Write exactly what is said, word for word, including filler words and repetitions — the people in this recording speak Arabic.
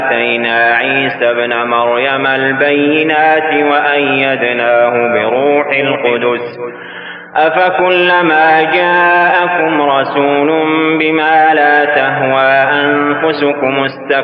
آتينا عيسى ابن مريم البينات وأيدناه بروح القدس أفكلما جاءكم رسول بما لا تهوى أنفسكم استكبرتم